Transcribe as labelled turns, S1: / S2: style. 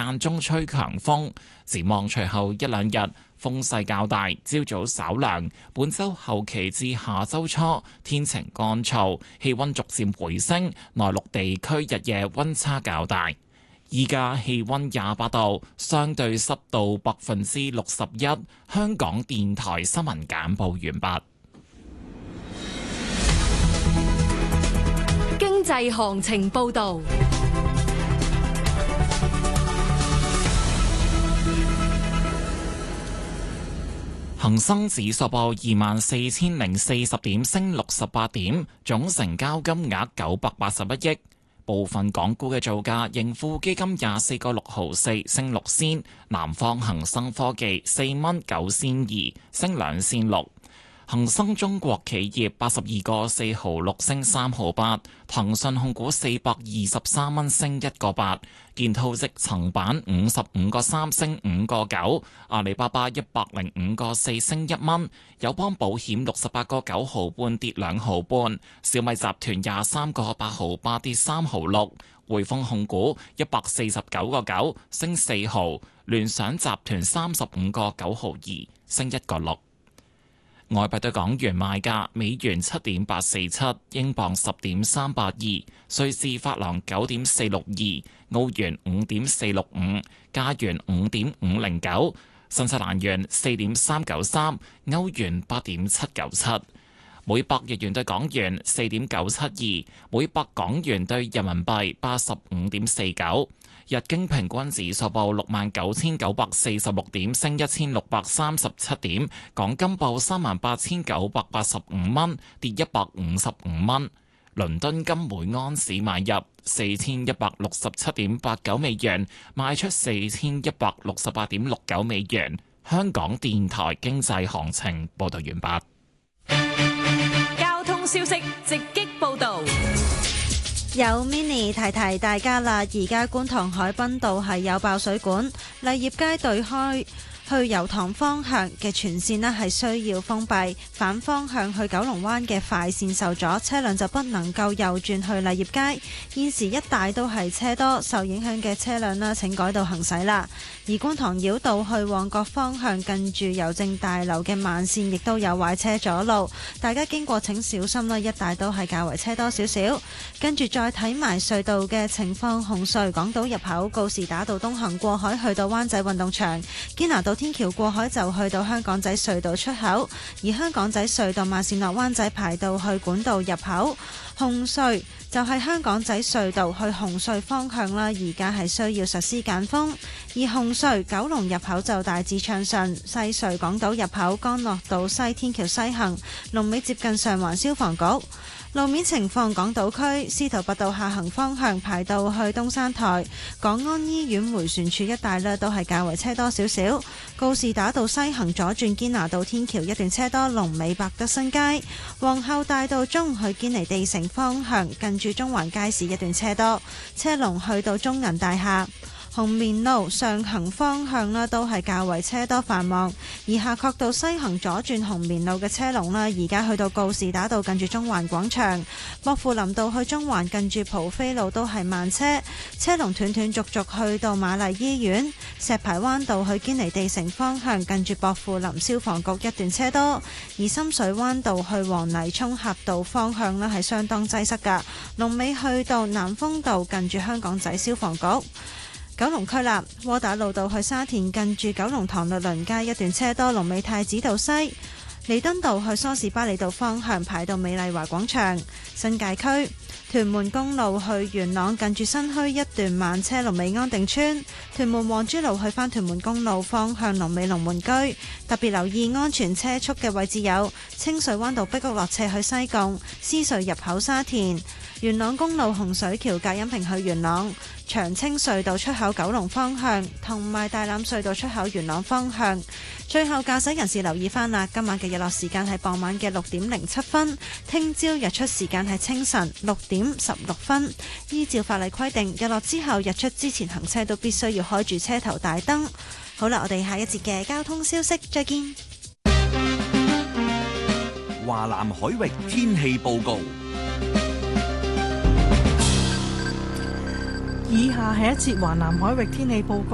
S1: 間中吹強風。展望隨後一兩日風勢較大，朝早稍涼。本週後期至下週初天晴乾燥，氣溫逐漸回升。內陸地區日夜溫差較大。依家氣溫28度，相對濕度61%。香港電台新聞簡報完畢。
S2: 經濟行情報道。
S1: 恒生指數報24,040點，升68點，總成交金額981億。部分港股嘅造價，盈富基金24個6毫4，升6仙；南方恒生科技4蚊9仙2，升2仙6。恒生中國企業82個4毫6，升3毫8；騰訊控股423蚊，升1個8；建滔積層板55個3，升5個9；阿里巴巴105個4，升1蚊；友邦保險68個9毫半，跌2毫半；小米集團23個8毫8，跌3毫6；匯豐控股149個9，升4毫；聯想集團35個9毫2，升1個6。外幣對港元賣價：美元7.847，英鎊10.382，瑞士法郎9.462，澳元5.465，加元5.509，新西蘭元4.393，歐元8.797。每百日元對港元4.972，每百港元對人民幣85.49。日經平均指數報69,946點，升1637點。港金報38,985蚊，跌155蚊。倫敦金每安士買入4167.89美元，賣出4168.69美元。香港電台經濟行情報道完畢。
S2: 交通消息直擊報道。
S3: 有 mini 提提大家啦，而家觀塘海濱道係有爆水管，勵業街對開去油塘方向嘅全線呢係需要封閉，反方向去九龍灣嘅快線受阻，車輛就不能夠右轉去勵業街。現時一帶都係車多，受影響嘅車輛啦請改道行駛啦。而觀塘繞道去旺角方向近住郵政大樓嘅慢線亦都有壞車阻路，大家經過請小心啦，一帶都係較為車多少少。跟住再睇埋隧道嘅情況，紅隧港島入口告士打道東行過海去到灣仔運動場，堅拿道天橋過海就去到香港仔隧道出口，而香港仔隧道慢線落灣仔排到去管道入口。紅隧就係香港仔隧道去紅隧方向啦，而家係需要實施間封。而紅隧九龍入口就大致暢順，西隧港島入口干諾道西天橋西行龍尾接近上環消防局。路面情況，港島區司徒拔道下行方向排到去東山台，港安醫院迴旋處一帶呢都係較為車多少少。告士打道西行左轉堅拿道天橋一段車多，龍尾百德新街。皇后大道中去堅尼地城方向近住中環街市一段車多，車龍去到中銀大廈。紅棉路上行方向呢都係較為車多繁忙，而夏慤道西行左轉紅棉路嘅車龍呢，而家去到告士打道近住中環廣場，薄扶林道去中環近住蒲飛路都係慢車，車龍斷斷續續去到瑪麗醫院。石排灣道去堅尼地城方向近住薄扶林消防局一段車多，而深水灣道去黃泥涌峽道方向呢係相當擠塞㗎，龍尾去到南豐道近住香港仔消防局。九龍區啦，窩打老道去沙田近住九龍塘律倫街一段車多，龍尾太子道西；彌敦道去梳士巴利道方向排到美麗華廣場。新界區屯門公路去元朗近住新墟一段慢車，龍尾安定村；屯門皇珠路去返屯門公路方向龍尾龍門居。特別留意安全車速嘅位置有清水灣道碧谷落斜去西貢、獅隧入口沙田、元朗公路洪水橋隔音屏去元朗、長青隧道出口九龍方向，同埋大欖隧道出口元朗方向。最後駕駛人士留意翻啦，今晚嘅日落時間係傍晚嘅6:07分，聽朝日出時間係清晨6:16分。依照法例規定，日落之後日出之前行車都必須要開住車頭大燈。好啦，我哋下一節嘅交通消息再見。
S4: 華南海域天氣報告。
S5: 以下係一節華南海域天氣報告。